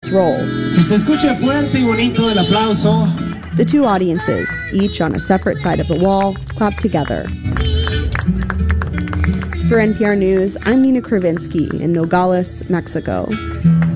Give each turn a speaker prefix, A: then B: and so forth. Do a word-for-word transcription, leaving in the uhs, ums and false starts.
A: credits roll.
B: Que se escuche fuerte y bonito el aplauso.
A: The two audiences, each on a separate side of the wall, clap together. For N P R News, I'm Nina Kravinsky in Nogales, Mexico.